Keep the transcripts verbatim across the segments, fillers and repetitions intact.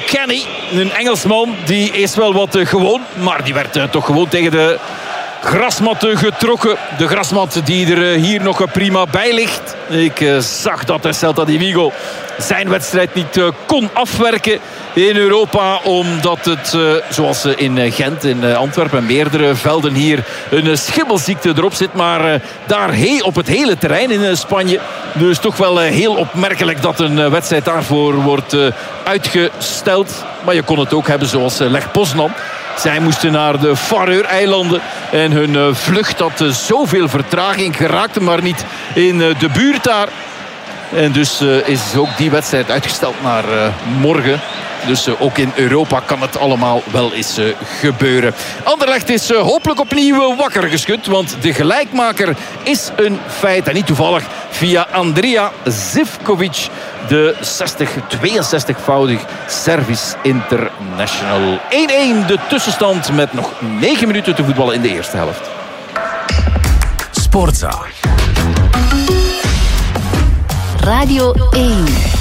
Kenny, een Engelsman, die is wel wat uh, gewoon. Maar die werd uh, toch gewoon tegen de grasmat uh, getrokken. De grasmat die er uh, hier nog uh, prima bij ligt. Ik uh, zag dat uh, Celta de Vigo zijn wedstrijd niet uh, kon afwerken in Europa. Omdat het, uh, zoals uh, in uh, Gent, in uh, Antwerpen en meerdere velden hier een uh, schimmelsziekte erop zit. Maar uh, daar he- op het hele terrein in uh, Spanje. Dus toch wel uh, heel opmerkelijk dat een uh, wedstrijd daarvoor wordt uh, uitgesteld. Maar je kon het ook hebben zoals uh, Lech Poznan. Zij moesten naar de Faroe-eilanden. En hun uh, vlucht had uh, zoveel vertraging, geraakte maar niet in uh, de buurt daar. En dus uh, is ook die wedstrijd uitgesteld naar uh, morgen. Dus uh, ook in Europa kan het allemaal wel eens uh, gebeuren. Anderlecht is uh, hopelijk opnieuw uh, wakker geschud. Want de gelijkmaker is een feit. En niet toevallig via Andrija Zivkovic. De zestig, tweeënzestigvoudig Service International. één-één de tussenstand met nog negen minuten te voetballen in de eerste helft. Sportza. Radio één.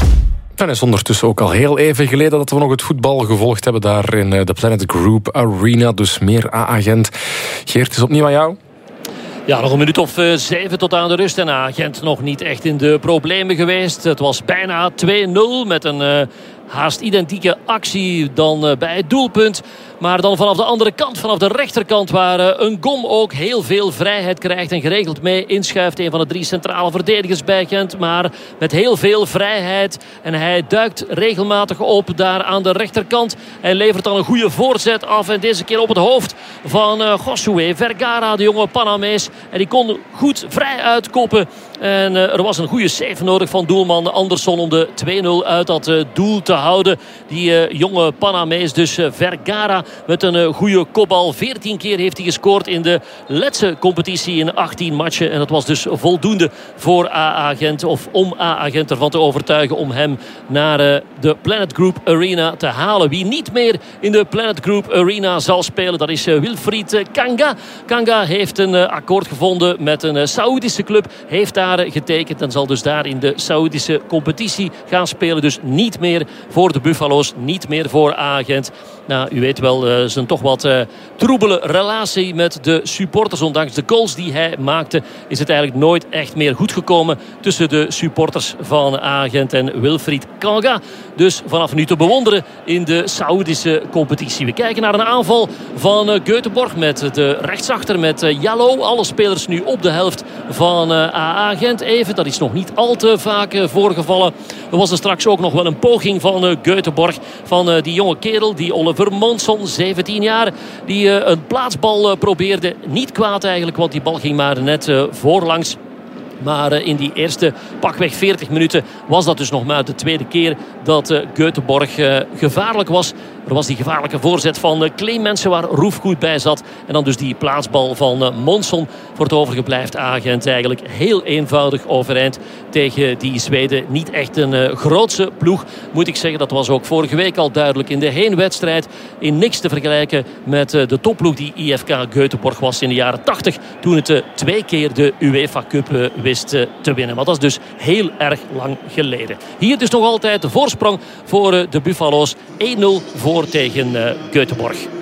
Het is ondertussen ook al heel even geleden dat we nog het voetbal gevolgd hebben daar in de Planet Group Arena. Dus meer A A Gent. Geert, is opnieuw aan jou. Ja, nog een minuut of uh, zeven tot aan de rust. En A Gent nog niet echt in de problemen geweest. Het was bijna twee nul met een uh, haast identieke actie dan uh, bij het doelpunt. Maar dan vanaf de andere kant, vanaf de rechterkant, waar uh, een Gom ook heel veel vrijheid krijgt en geregeld mee inschuift. Een van de drie centrale verdedigers bij Gent. Maar met heel veel vrijheid. En hij duikt regelmatig op daar aan de rechterkant. Hij levert dan een goede voorzet af. En deze keer op het hoofd van uh, Josué Vergara, de jonge Panamees. En die kon goed vrij uitkoppen. En uh, er was een goede save nodig van doelman Andersson om de twee nul uit dat uh, doel te houden. Die uh, jonge Panamees, dus uh, Vergara met een uh, goede kopbal. veertien keer heeft hij gescoord in de Letse competitie in achttien matchen. En dat was dus voldoende voor A A Gent, of om A A Gent ervan te overtuigen om hem naar uh, de Planet Group Arena te halen. Wie niet meer in de Planet Group Arena zal spelen, dat is uh, Wilfried uh, Kanga. Kanga heeft een uh, akkoord gevonden met een uh, Saoedische club. Heeft daar getekend en zal dus daar in de Saoedische competitie gaan spelen. Dus niet meer voor de Buffalo's, niet meer voor A A Gent. Nou, u weet wel, uh, zijn toch wat uh, troebele relatie met de supporters. Ondanks de goals die hij maakte, is het eigenlijk nooit echt meer goed gekomen tussen de supporters van A A Gent en Wilfried Kanga. Dus vanaf nu te bewonderen in de Saoedische competitie. We kijken naar een aanval van uh, Göteborg met de rechtsachter met uh, Jallo. Alle spelers nu op de helft van uh, A A Gent even. Dat is nog niet al te vaak uh, voorgevallen. Er was er straks ook nog wel een poging van uh, Göteborg. Van uh, die jonge kerel, die Oliver Monson, zeventien jaar. Die uh, een plaatsbal uh, probeerde. Niet kwaad eigenlijk, want die bal ging maar net uh, voorlangs. Maar uh, in die eerste pakweg veertig minuten was dat dus nog maar de tweede keer dat uh, Göteborg uh, gevaarlijk was. Er was die gevaarlijke voorzet van uh, Clemensen waar Roef goed bij zat. En dan dus die plaatsbal van uh, Monson. Voor het overige blijft A A Gent eigenlijk heel eenvoudig overeind tegen die Zweden. Niet echt een uh, grootse ploeg, moet ik zeggen. Dat was ook vorige week al duidelijk in de heenwedstrijd. In niks te vergelijken met uh, de topploeg die I F K Göteborg was in de jaren tachtig. Toen het uh, twee keer de UEFA Cup uh, wist uh, te winnen. Maar dat is dus heel erg lang geleden. Hier dus nog altijd de voorsprong voor uh, de Buffalo's. één nul voor tegen uh, Göteborg.